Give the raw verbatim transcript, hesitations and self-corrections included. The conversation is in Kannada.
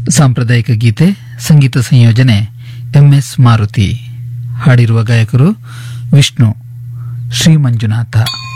ಸಾಂಪ್ರದಾಯಿಕ ಗೀತೆ, ಸಂಗೀತ ಸಂಯೋಜನೆ ಎಂ ಎಸ್ ಮಾರುತಿ. ಹಾಡಿರುವ ಗಾಯಕರು ವಿಷ್ಣು, ಶ್ರೀ ಮಂಜುನಾಥ.